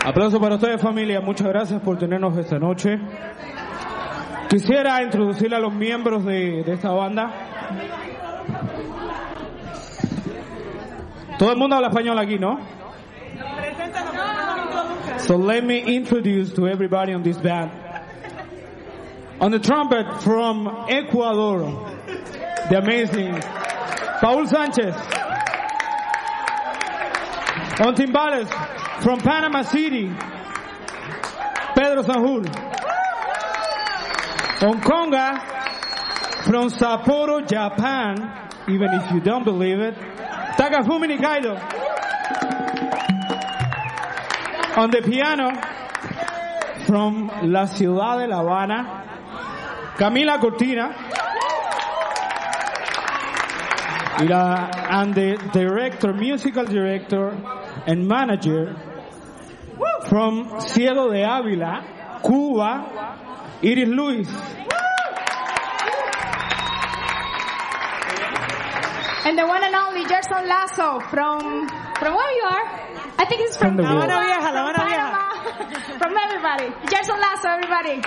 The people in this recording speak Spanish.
Aplauso para ustedes, familia. Muchas gracias por tenernos esta noche. Quisiera introducir a los miembros de esta banda. Todo el mundo habla español aquí, ¿no? So let me introduce to everybody on this band. On the trumpet from Ecuador, the amazing Paul Sanchez. On timbales from Panama City, Pedro Sanjur. On conga from Sapporo, Japan, even if you don't believe it, Takafumi Nikaido. On the piano from la ciudad de La Habana, Camila Cortina. And the director, musical director and manager from Cielo de Ávila, Cuba, Iris Luis. And the one and only Gerson Lazo from where you are? I think it's from La Habana Vieja. From everybody. Gerson Lazo, everybody.